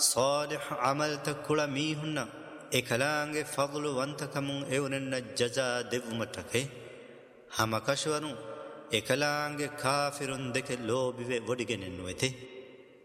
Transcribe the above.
صالح عمل تكل ميهن එකලාංගේ ෆضل වන්තකමුන් එවනෙන්න ජජා දෙවුමටකේ හමකශවනු එකලාංගේ කාෆිරුන් දෙක ලෝබිවේ වොඩිගෙනෙන්නු ඇතේ